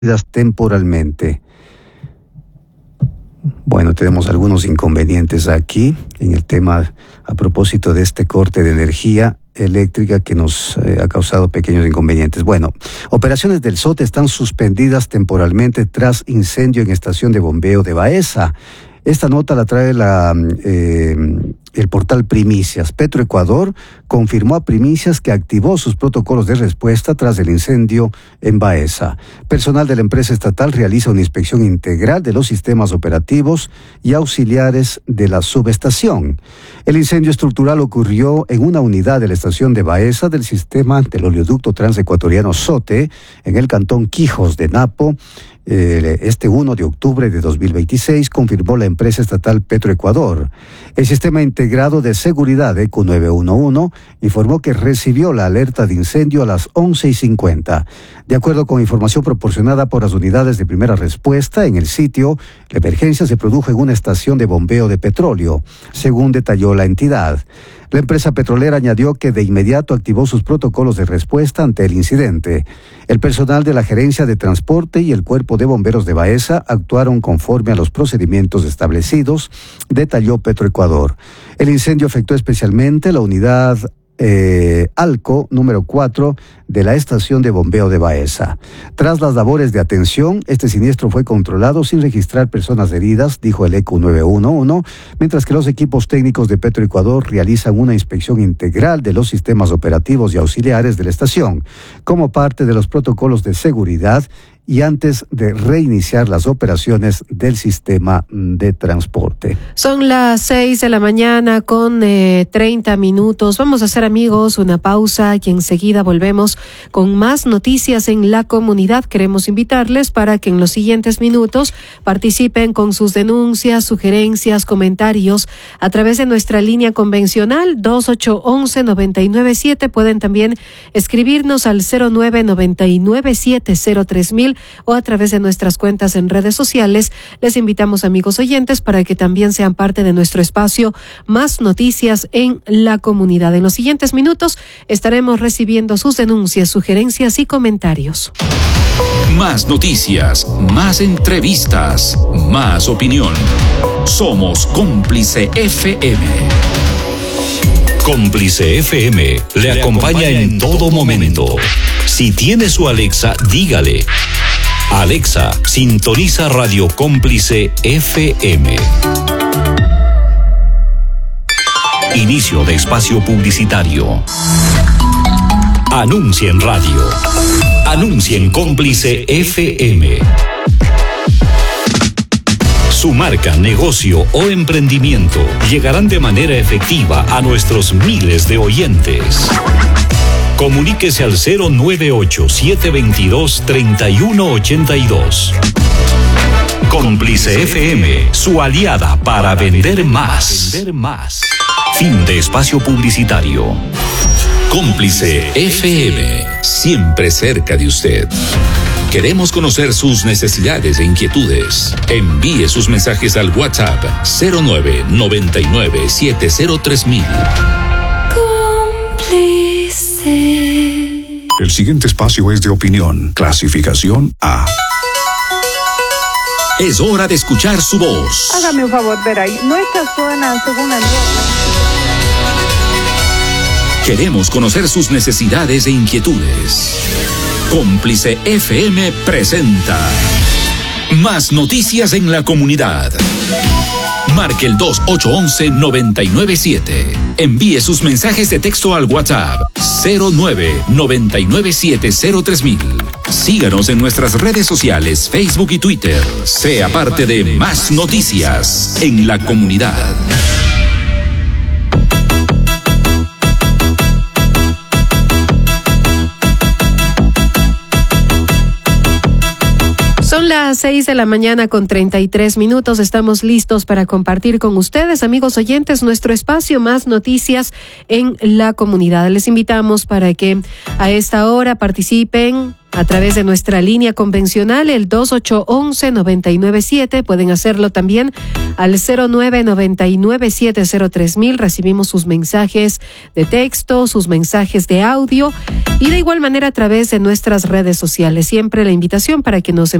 temporalmente. Bueno, tenemos algunos inconvenientes aquí en el tema a propósito de este corte de energía eléctrica que nos ha causado pequeños inconvenientes. Bueno, operaciones del SOT están suspendidas temporalmente tras incendio en estación de bombeo de Baeza. Esta nota la trae el portal Primicias. Petroecuador confirmó a Primicias que activó sus protocolos de respuesta tras el incendio en Baeza. Personal de la empresa estatal realiza una inspección integral de los sistemas operativos y auxiliares de la subestación. El incendio estructural ocurrió en una unidad de la estación de Baeza del sistema del oleoducto transecuatoriano SOTE en el cantón Quijos de Napo. Este 1 de octubre de 2026, confirmó la empresa estatal Petroecuador. El Sistema Integrado de Seguridad ECU 911 informó que recibió la alerta de incendio a las 11:50. De acuerdo con información proporcionada por las unidades de primera respuesta en el sitio, la emergencia se produjo en una estación de bombeo de petróleo, según detalló la entidad. La empresa petrolera añadió que de inmediato activó sus protocolos de respuesta ante el incidente. El personal de la Gerencia de Transporte y el Cuerpo de Bomberos de Baeza actuaron conforme a los procedimientos establecidos, detalló Petroecuador. El incendio afectó especialmente la unidad ALCO número 4 de la estación de bombeo de Baeza. Tras las labores de atención, este siniestro fue controlado sin registrar personas heridas, dijo el ECU 911, mientras que los equipos técnicos de Petroecuador realizan una inspección integral de los sistemas operativos y auxiliares de la estación, como parte de los protocolos de seguridad y antes de reiniciar las operaciones del sistema de transporte. Son las 6 de la mañana con 30 minutos. Vamos a hacer, amigos, una pausa y enseguida volvemos con más noticias en la comunidad. Queremos invitarles para que en los siguientes minutos participen con sus denuncias, sugerencias, comentarios a través de nuestra línea convencional 2811-997. Pueden también escribirnos al 0999703000 o a través de nuestras cuentas en redes sociales. Les invitamos, amigos oyentes, para que también sean parte de nuestro espacio Más Noticias en la Comunidad. En los siguientes minutos estaremos recibiendo sus denuncias, sugerencias y comentarios. Más noticias, más entrevistas, más opinión. Somos Cómplice FM. Cómplice FM le acompaña en todo momento. Si tiene su Alexa, dígale: Alexa, sintoniza Radio Cómplice FM. Inicio de espacio publicitario. Anuncia en radio. Anuncia en Cómplice FM. Su marca, negocio o emprendimiento llegarán de manera efectiva a nuestros miles de oyentes. Comuníquese al 098-722-3182. Cómplice FM, su aliada para vender más. Fin de espacio publicitario. Cómplice FM, siempre cerca de usted. Queremos conocer sus necesidades e inquietudes. Envíe sus mensajes al WhatsApp 0999703000. El siguiente espacio es de opinión, clasificación A. Es hora de escuchar su voz. Hágame un favor, Veray. Nuestra zona, según la Queremos conocer sus necesidades e inquietudes. Cómplice FM presenta Más Noticias en la Comunidad. Marque el 2811-997. Envíe sus mensajes de texto al WhatsApp 0999703000. Síganos en nuestras redes sociales, Facebook y Twitter. Sea parte de Más Noticias en la Comunidad. Son las 6 de la mañana con 33 minutos. Estamos listos para compartir con ustedes, amigos oyentes, nuestro espacio Más Noticias en la Comunidad. Les invitamos para que a esta hora participen a través de nuestra línea convencional, el 2811-997. Pueden hacerlo también al 0999703000. Recibimos sus mensajes de texto, sus mensajes de audio y de igual manera a través de nuestras redes sociales. Siempre la invitación para que nos